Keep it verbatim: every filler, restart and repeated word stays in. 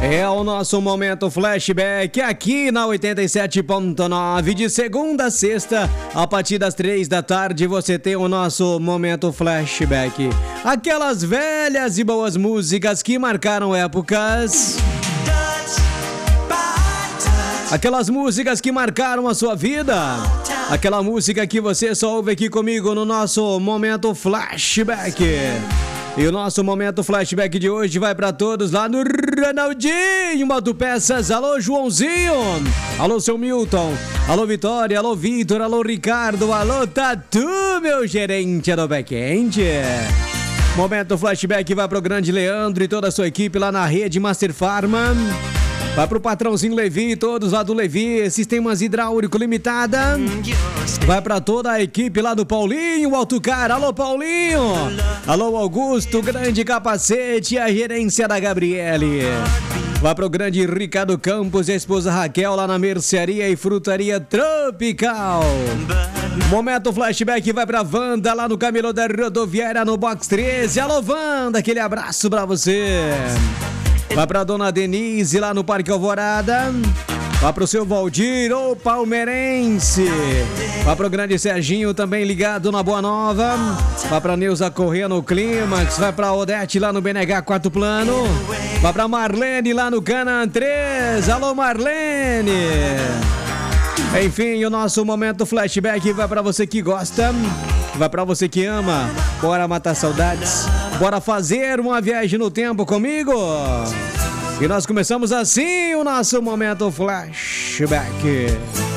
É o nosso momento flashback aqui na oitenta e sete ponto nove, de segunda a sexta, a partir das três da tarde você tem o nosso momento flashback. Aquelas velhas e boas músicas que marcaram épocas. Aquelas músicas que marcaram a sua vida. Aquela música que você só ouve aqui comigo no nosso momento flashback. E o nosso momento flashback de hoje vai pra todos lá no Ronaldinho Autopeças. Alô, Joãozinho. Alô, seu Milton. Alô, Vitória. Alô, Vitor. Alô, Ricardo. Alô, Tatu, meu gerente do back-end. Momento flashback vai pro grande Leandro e toda a sua equipe lá na rede Master Pharma. Vai pro patrãozinho Levi, todos lá do Levi, Sistemas Hidráulico Limitada. Vai pra toda a equipe lá do Paulinho Autocar. Alô, Paulinho. Alô, Augusto, grande capacete e a gerência da Gabriele. Vai pro grande Ricardo Campos e a esposa Raquel lá na Mercearia e Frutaria Tropical. Momento flashback vai pra Wanda lá no Camelô da Rodoviária no Box treze. Alô, Wanda, aquele abraço pra você. Vai pra dona Denise lá no Parque Alvorada. Vai pro seu Valdir, ô palmeirense. Vai pro grande Serginho também ligado na Boa Nova. Vai pra Neuza Corrêa no Clímax. Vai pra Odete lá no B N H Quarto Plano. Vai pra Marlene lá no Canaã três. Alô, Marlene. Enfim, o nosso momento flashback vai pra você que gosta. Vai pra você que ama. Bora matar saudades. Bora fazer uma viagem no tempo comigo. E nós começamos assim o nosso momento flashback.